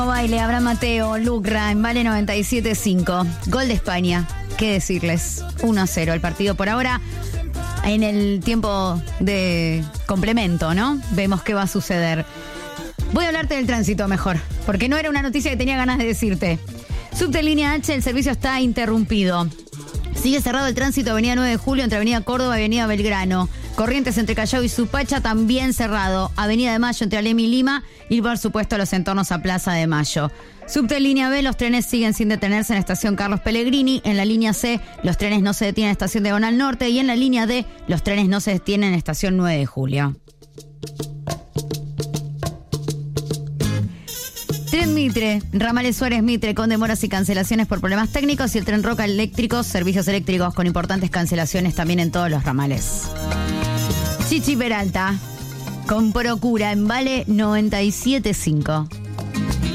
Baile, Abraham Mateo, Lucra, en Vale 97.5. Gol de España. ¿Qué decirles? 1-0 el partido por ahora. En el tiempo de complemento, ¿no? Vemos qué va a suceder. Voy a hablarte del tránsito mejor, porque no era una noticia que tenía ganas de decirte. Subte línea H, el servicio está interrumpido. Sigue cerrado el tránsito Avenida 9 de Julio entre Avenida Córdoba y Avenida Belgrano. Corrientes entre Callao y Supacha también cerrado. Avenida de Mayo entre Alem y Lima y por supuesto los entornos a Plaza de Mayo. Subte línea B, los trenes siguen sin detenerse en la estación Carlos Pellegrini. En la línea C, los trenes no se detienen en estación Diagonal Norte. Y en la línea D, los trenes no se detienen en estación 9 de Julio. Tren Mitre, ramales Suárez Mitre con demoras y cancelaciones por problemas técnicos y el tren Roca eléctricos, servicios eléctricos con importantes cancelaciones también en todos los ramales. Chichi Peralta, con Procura en Vale 97.5.